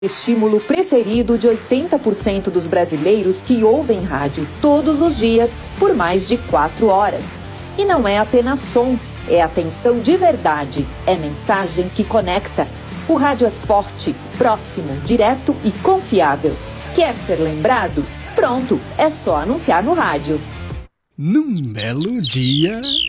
Estímulo preferido de 80% dos brasileiros que ouvem rádio todos os dias por mais de 4 horas. E não é apenas som, é atenção de verdade, é mensagem que conecta. O rádio é forte, próximo, direto e confiável. Quer ser lembrado? Pronto, é só anunciar no rádio. Num belo dia...